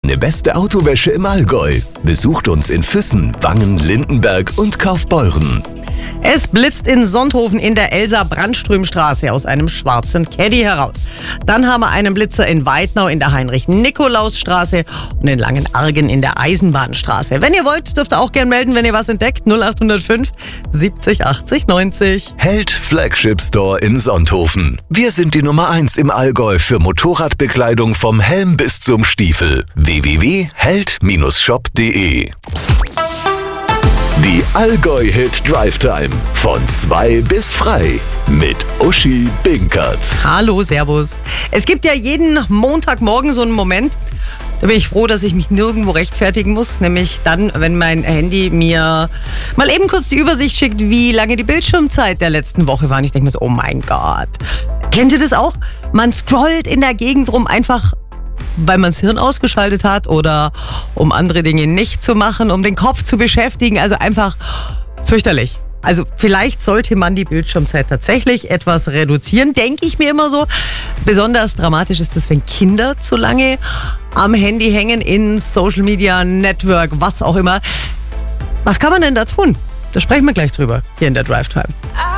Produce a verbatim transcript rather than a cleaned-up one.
Eine beste Autowäsche im Allgäu. Besucht uns in Füssen, Wangen, Lindenberg und Kaufbeuren. Es blitzt in Sonthofen in der Elsa-Brandström-Straße aus einem schwarzen Caddy heraus. Dann haben wir einen Blitzer in Weidnau in der Heinrich-Nikolaus-Straße und in Langenargen in der Eisenbahnstraße. Wenn ihr wollt, dürft ihr auch gern melden, wenn ihr was entdeckt. null acht null fünf siebzig achtzig neunzig. Held Flagship Store in Sonthofen. Wir sind die Nummer eins im Allgäu für Motorradbekleidung vom Helm bis zum Stiefel. w w w punkt held shop punkt de. Die Allgäu-Hit Drive Time von zwei bis frei mit Uschi Binkert. Hallo, servus. Es gibt ja jeden Montagmorgen so einen Moment, da bin ich froh, dass ich mich nirgendwo rechtfertigen muss. Nämlich dann, wenn mein Handy mir mal eben kurz die Übersicht schickt, wie lange die Bildschirmzeit der letzten Woche war. Und ich denke mir so, oh mein Gott. Kennt ihr das auch? Man scrollt in der Gegend rum einfach, weil man das Hirn ausgeschaltet hat oder um andere Dinge nicht zu machen, um den Kopf zu beschäftigen. Also einfach fürchterlich. Also vielleicht sollte man die Bildschirmzeit tatsächlich etwas reduzieren, denke ich mir immer so. Besonders dramatisch ist es, wenn Kinder zu lange am Handy hängen, in Social Media, Network, was auch immer. Was kann man denn da tun? Da sprechen wir gleich drüber, hier in der Drive Time.